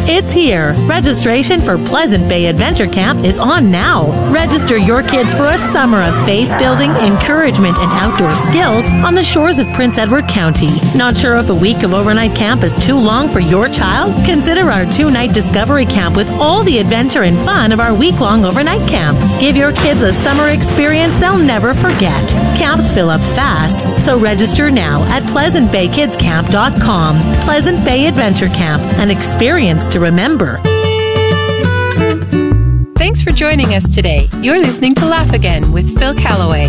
It's here. Registration for Pleasant Bay Adventure Camp is on now. Register your kids for a summer of faith-building, encouragement, and outdoor skills on the shores of Prince Edward County. Not sure if a week of overnight camp is too long for your child? Consider our 2-night discovery camp with all the adventure and fun of our week-long overnight camp. Give your kids a summer experience they'll never forget. Camps fill up fast, so register now at PleasantBayKidsCamp.com. Pleasant Bay Adventure Camp, an experience to remember. Thanks for joining us today. You're listening to Laugh Again with Phil Callaway.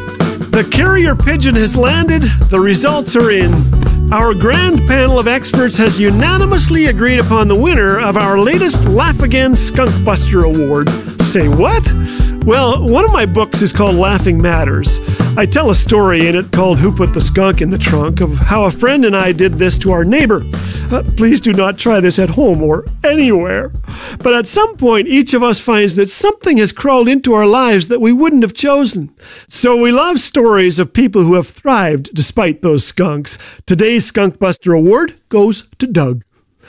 The carrier pigeon has landed. The results are in. Our grand panel of experts has unanimously agreed upon the winner of our latest Laugh Again Skunk Buster Award. Say what? Well, one of my books is called Laughing Matters. I tell a story in it called Who Put the Skunk in the Trunk of how a friend and I did this to our neighbor. Please do not try this at home or anywhere. But at some point, each of us finds that something has crawled into our lives that we wouldn't have chosen. So we love stories of people who have thrived despite those skunks. Today's Skunk Buster Award goes to Doug.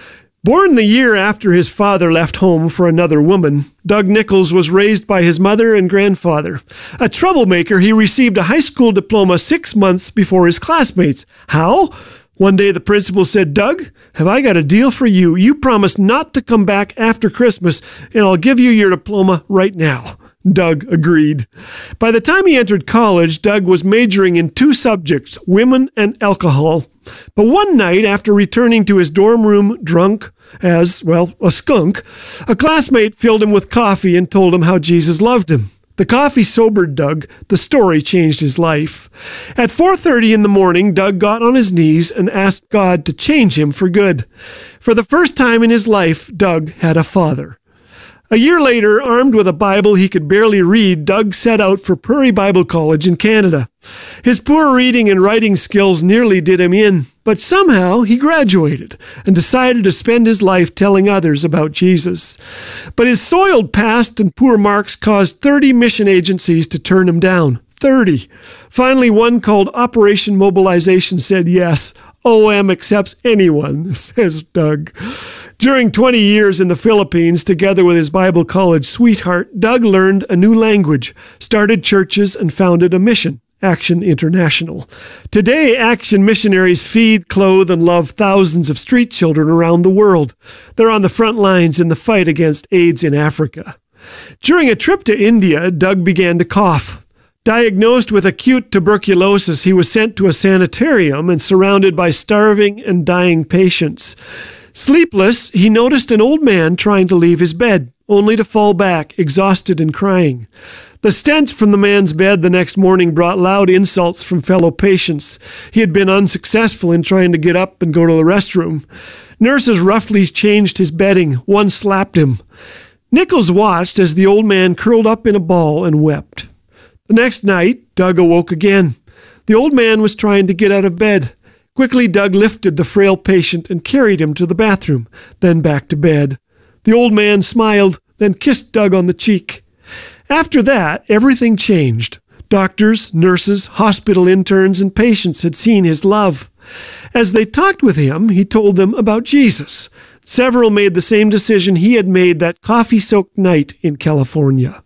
Born the year after his father left home for another woman, Doug Nichols was raised by his mother and grandfather. A troublemaker, he received a high school diploma 6 months before his classmates. How? One day the principal said, "Doug, have I got a deal for you. You promise not to come back after Christmas, and I'll give you your diploma right now." Doug agreed. By the time he entered college, Doug was majoring in 2 subjects, women and alcohol. But one night, after returning to his dorm room drunk as, well, a skunk, a classmate filled him with coffee and told him how Jesus loved him. The coffee sobered Doug. The story changed his life. At 4:30 in the morning, Doug got on his knees and asked God to change him for good. For the first time in his life, Doug had a father. A year later, armed with a Bible he could barely read, Doug set out for Prairie Bible College in Canada. His poor reading and writing skills nearly did him in, but somehow he graduated and decided to spend his life telling others about Jesus. But his soiled past and poor marks caused 30 mission agencies to turn him down. 30. Finally, one called Operation Mobilization said yes. OM accepts anyone, says Doug. During 20 years in the Philippines, together with his Bible college sweetheart, Doug learned a new language, started churches, and founded a mission, Action International. Today, Action missionaries feed, clothe, and love thousands of street children around the world. They're on the front lines in the fight against AIDS in Africa. During a trip to India, Doug began to cough. Diagnosed with acute tuberculosis, he was sent to a sanitarium and surrounded by starving and dying patients. Sleepless, he noticed an old man trying to leave his bed, only to fall back, exhausted and crying. The stench from the man's bed the next morning brought loud insults from fellow patients. He had been unsuccessful in trying to get up and go to the restroom. Nurses roughly changed his bedding. One slapped him. Nichols watched as the old man curled up in a ball and wept. The next night, Doug awoke again. The old man was trying to get out of bed. Quickly, Doug lifted the frail patient and carried him to the bathroom, then back to bed. The old man smiled, then kissed Doug on the cheek. After that, everything changed. Doctors, nurses, hospital interns, and patients had seen his love. As they talked with him, he told them about Jesus. Several made the same decision he had made that coffee-soaked night in California.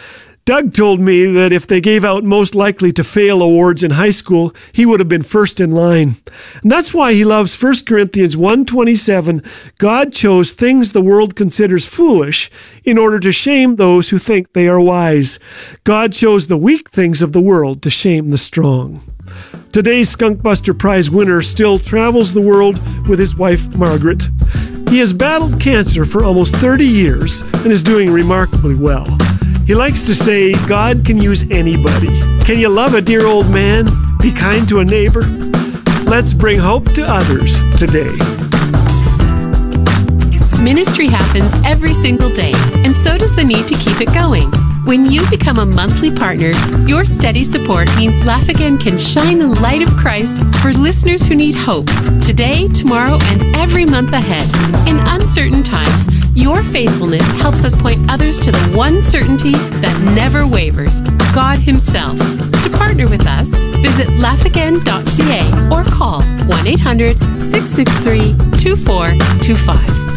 Doug told me that if they gave out most likely to fail awards in high school, he would have been first in line. And that's why he loves 1 Corinthians 1:27. God chose things the world considers foolish in order to shame those who think they are wise. God chose the weak things of the world to shame the strong. Today's Skunk Buster Prize winner still travels the world with his wife, Margaret. He has battled cancer for almost 30 years and is doing remarkably well. He likes to say, God can use anybody. Can you love a dear old man? Be kind to a neighbor? Let's bring hope to others today. Ministry happens every single day, and so does the need to keep it going. When you become a monthly partner, your steady support means Laugh Again can shine the light of Christ for listeners who need hope today, tomorrow, and every month ahead. In uncertain times, your faithfulness helps us point others to the one certainty that never wavers, God Himself. To partner with us, visit laughagain.ca or call 1-800-663-2425.